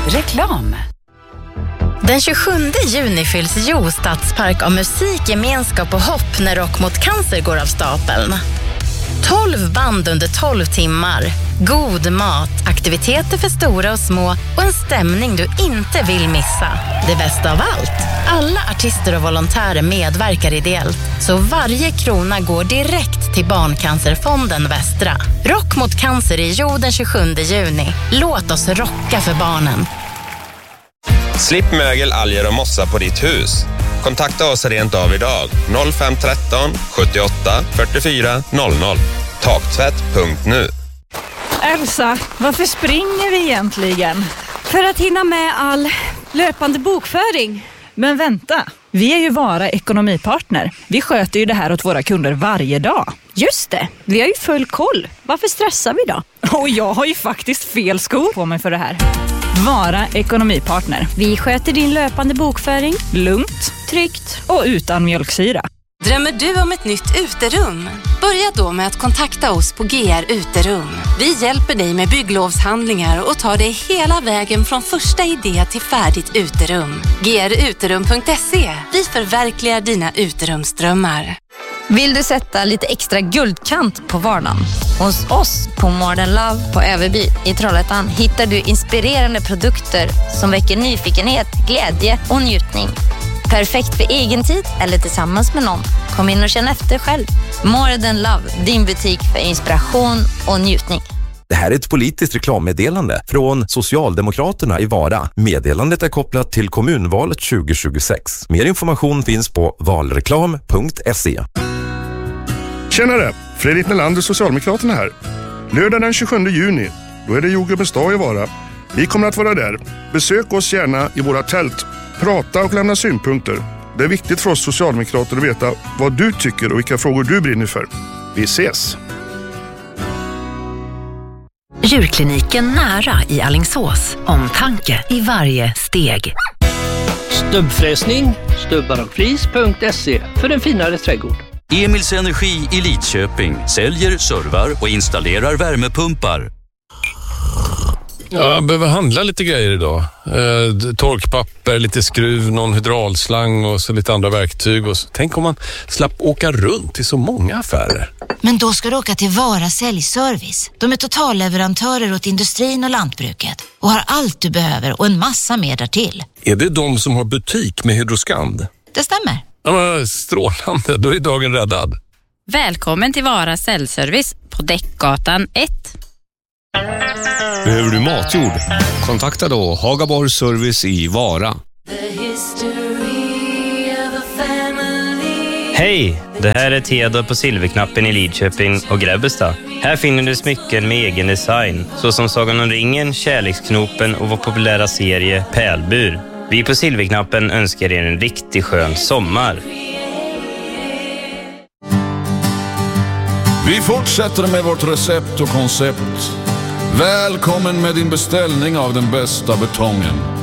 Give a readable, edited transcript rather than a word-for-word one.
Reklam. Den 27 juni fylls Jo Stadspark av musik, gemenskap och hopp när Rock mot cancer går av stapeln. 12 band under 12 timmar. God mat, aktiviteter för stora och små och en stämning du inte vill missa. Det bästa av allt. Alla artister och volontärer medverkar ideellt, så varje krona går direkt till Barncancerfonden Västra. Rock mot cancer i Jo den 27 juni. Låt oss rocka för barnen. Slipp mögel, alger och mossa på ditt hus. Kontakta oss rent av idag. 0513 78 44 00. Taktvätt.nu. Elsa, varför springer vi egentligen? För att hinna med all löpande bokföring. Men vänta, vi är ju Vara ekonomipartner. Vi sköter ju det här åt våra kunder varje dag. Just det, vi har ju full koll. Varför stressar vi då? Och jag har ju faktiskt fel skor på mig för det här. Vara ekonomipartner. Vi sköter din löpande bokföring. Lugnt, Tryggt. och utan mjölksyra. Drömmer du om ett nytt uterum? Börja då med att kontakta oss på GR Uterum. Vi hjälper dig med bygglovshandlingar och tar dig hela vägen från första idé till färdigt uterum. gruterum.se. Vi förverkligar dina uterumsdrömmar. Vill du sätta lite extra guldkant på vardagen? Hos oss på Modern Love på Överby i Trollhättan hittar du inspirerande produkter som väcker nyfikenhet, glädje och njutning. Perfekt för egen tid eller tillsammans med någon. Kom in och känn efter själv. Modern Love, din butik för inspiration och njutning. Det här är ett politiskt reklammeddelande från Socialdemokraterna i Vara. Meddelandet är kopplat till kommunvalet 2026. Mer information finns på valreklam.se. Tjenare, Fredrik Nelander, Socialdemokraterna här. Lördag den 27 juni, då är det jordgubbens dag i Vara. Vi kommer att vara där. Besök oss gärna i våra tält. Prata och lämna synpunkter. Det är viktigt för oss socialdemokrater att veta vad du tycker och vilka frågor du brinner för. Vi ses! Djurkliniken nära i Alingsås. Omtanke i varje steg. Stubbfräsning, stubbarochflis.se för en finare trädgård. Emils Energi i Lidköping säljer, servar och installerar värmepumpar. Jag behöver handla lite grejer idag. Torkpapper, lite skruv, någon hydraulslang och så lite andra verktyg. Och så. Tänk om man slapp åka runt i så många affärer. Men då ska du åka till Vara säljservice. De är totalleverantörer åt industrin och lantbruket och har allt du behöver och en massa mer därtill. Är det de som har butik med Hydroskand? Det stämmer. Ja, strålande, då är dagen räddad. Välkommen till Vara säljservice på Däckgatan 1. Behöver du matjord? Kontakta då Hagaborg Service i Vara. Hej, det här är Theodor på Silverknappen i Lidköping och Grebbestad. Här finner du smycken med egen design, såsom Sagan om ringen, Kärleksknopen och vår populära serie Pärlbur. Vi på Silverknappen önskar er en riktigt skön sommar. Vi fortsätter med vårt recept och koncept. Välkommen med din beställning av den bästa betongen.